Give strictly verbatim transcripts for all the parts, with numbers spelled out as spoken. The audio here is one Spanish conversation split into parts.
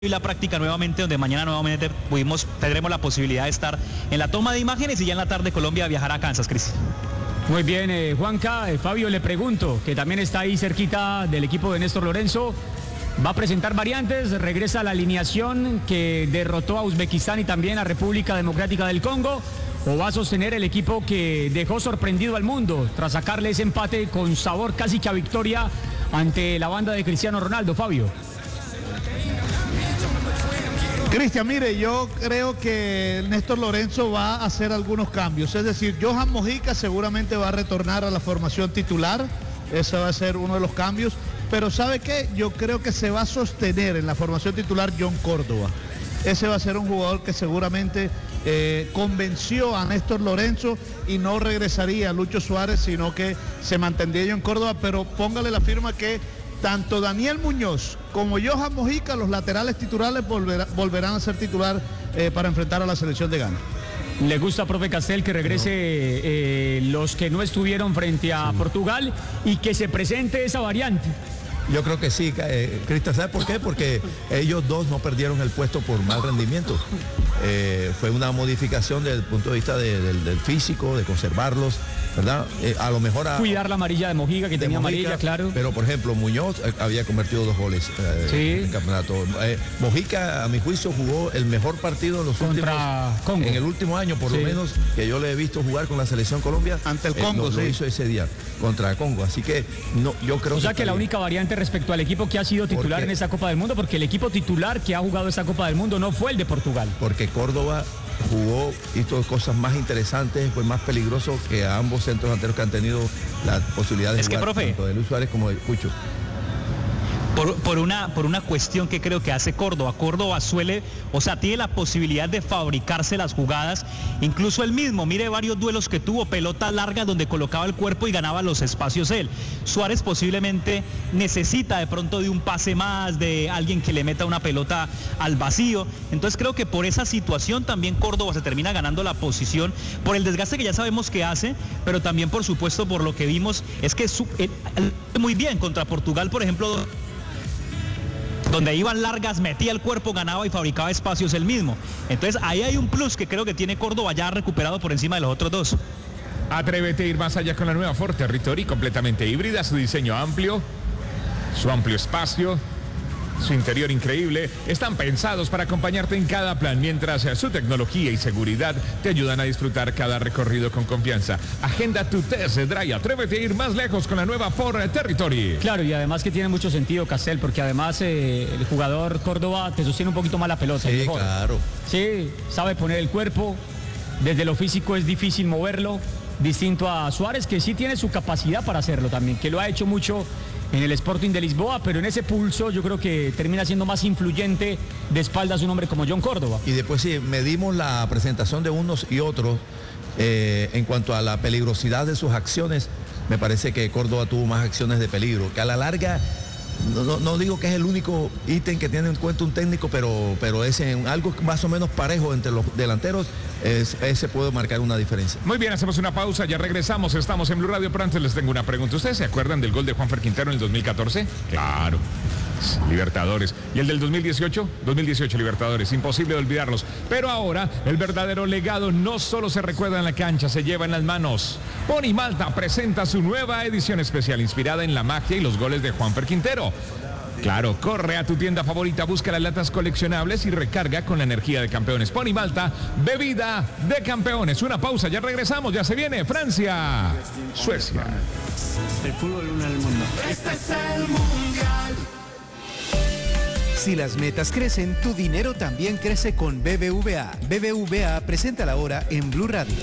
y la práctica nuevamente, donde mañana nuevamente pudimos, tendremos la posibilidad de estar en la toma de imágenes y ya en la tarde Colombia viajará a Kansas, Cris. Muy bien, eh, Juanca, eh, Fabio, le pregunto, que también está ahí cerquita del equipo de Néstor Lorenzo, va a presentar variantes, regresa a la alineación que derrotó a Uzbekistán y también a República Democrática del Congo, o va a sostener el equipo que dejó sorprendido al mundo tras sacarle ese empate con sabor casi que a victoria ante la banda de Cristiano Ronaldo, Fabio. Cristian, mire, yo creo que Néstor Lorenzo va a hacer algunos cambios, es decir, Johan Mojica seguramente va a retornar a la formación titular, ese va a ser uno de los cambios, pero ¿sabe qué? Yo creo que se va a sostener en la formación titular John Córdoba, ese va a ser un jugador que seguramente eh, convenció a Néstor Lorenzo y no regresaría a Lucho Suárez, sino que se mantendría John Córdoba, pero póngale la firma que tanto Daniel Muñoz como Johan Mojica, los laterales titulares, volverá, volverán a ser titular eh, para enfrentar a la selección de Ghana. ¿Le gusta, profe Castel, que regrese no. eh, los que no estuvieron frente a sí. Portugal y que se presente esa variante? Yo creo que sí, eh, Cristian, ¿sabe por qué? Porque ellos dos no perdieron el puesto por mal rendimiento. Eh, fue una modificación desde el punto de vista de, de, del físico, de conservarlos, ¿verdad? Eh, a lo mejor... A, Cuidar la amarilla de Mojica, que de tenía Mojica, amarilla, claro. Pero, por ejemplo, Muñoz eh, había convertido dos goles eh, sí. en el campeonato. Eh, Mojica, a mi juicio, jugó el mejor partido en los Contra últimos... Congo. En el último año, por sí. lo menos, que yo le he visto jugar con la selección Colombia. Ante el Congo, eh, lo, sí. lo hizo ese día, contra Congo. Así que no, yo creo o que... sea que la única variante respecto al equipo que ha sido titular en esa Copa del Mundo, porque el equipo titular que ha jugado esa Copa del Mundo no fue el de Portugal. Porque Córdoba jugó, hizo cosas más interesantes, fue más peligroso que a ambos centros delanteros que han tenido la posibilidad de es jugar, que, profe, tanto de Luis Suárez como de Cucho. Por, por, una, por una cuestión que creo que hace Córdoba. Córdoba suele, o sea, tiene la posibilidad de fabricarse las jugadas, incluso él mismo, mire varios duelos que tuvo, pelotas largas donde colocaba el cuerpo y ganaba los espacios él. Suárez posiblemente necesita de pronto de un pase más, de alguien que le meta una pelota al vacío, entonces creo que por esa situación también Córdoba se termina ganando la posición, por el desgaste que ya sabemos que hace, pero también por supuesto por lo que vimos, es que su, él, él, muy bien contra Portugal, por ejemplo, donde iban largas, metía el cuerpo, ganaba y fabricaba espacios él mismo. Entonces ahí hay un plus que creo que tiene Córdoba ya recuperado por encima de los otros dos. Atrévete a ir más allá con la nueva Ford Territory, completamente híbrida, su diseño amplio, su amplio espacio, su interior increíble, están pensados para acompañarte en cada plan, mientras su tecnología y seguridad te ayudan a disfrutar cada recorrido con confianza. Agenda tu test drive, atrévete a ir más lejos con la nueva Ford Territory. Claro, y además que tiene mucho sentido, Castel, porque además eh, el jugador Córdoba te sostiene un poquito más la pelota. Sí, mejor. claro. Sí, sabe poner el cuerpo, desde lo físico es difícil moverlo, distinto a Suárez, que sí tiene su capacidad para hacerlo también, que lo ha hecho mucho en el Sporting de Lisboa, pero en ese pulso yo creo que termina siendo más influyente de espaldas un hombre como John Córdoba. Y después sí, medimos la presentación de unos y otros eh, en cuanto a la peligrosidad de sus acciones. Me parece que Córdoba tuvo más acciones de peligro, que a la larga, no, no, no digo que es el único ítem que tiene en cuenta un técnico, pero, pero es en algo más o menos parejo entre los delanteros, es, ese puede marcar una diferencia. Muy bien, hacemos una pausa, ya regresamos, estamos en Blue Radio, pero antes les tengo una pregunta. ¿Ustedes se acuerdan del gol de Juanfer Quintero en el dos mil catorce? Claro. Libertadores. ¿Y el del dos mil dieciocho? dos mil dieciocho Libertadores, imposible de olvidarlos. Pero ahora el verdadero legado no solo se recuerda en la cancha, se lleva en las manos. Pony Malta presenta su nueva edición especial inspirada en la magia y los goles de Juanfer Quintero. Claro, corre a tu tienda favorita, busca las latas coleccionables y recarga con la energía de campeones. Pony Malta, bebida de campeones. Una pausa, ya regresamos, ya se viene Francia, Suecia. El fútbol una del mundo. Este es el mundial. Si las metas crecen, tu dinero también crece con B B V A. B B V A presenta la hora en Blue Radio.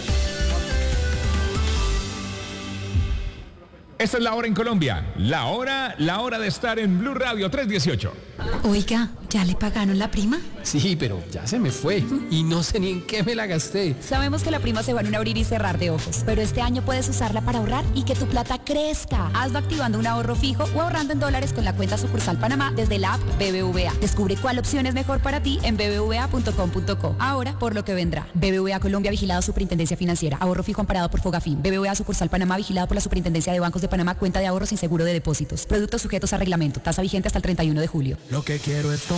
Esta es la hora en Colombia. La hora, la hora de estar en Blue Radio tres dieciocho. Oiga, ¿ya le pagaron la prima? Sí, pero ya se me fue y no sé ni en qué me la gasté. Sabemos que la prima se va en un abrir y cerrar de ojos, pero este año puedes usarla para ahorrar y que tu plata crezca. Hazlo activando un ahorro fijo o ahorrando en dólares con la cuenta sucursal Panamá desde la app B B V A. Descubre cuál opción es mejor para ti en b b v a punto com punto co. Ahora, por lo que vendrá. B B V A Colombia, vigilado Superintendencia Financiera. Ahorro fijo amparado por Fogafín. B B V A sucursal Panamá, vigilado por la Superintendencia de Bancos de Panamá. Cuenta de ahorros sin seguro de depósitos. Productos sujetos a reglamento. Tasa vigente hasta el treinta y uno de julio. Lo que quiero es todo.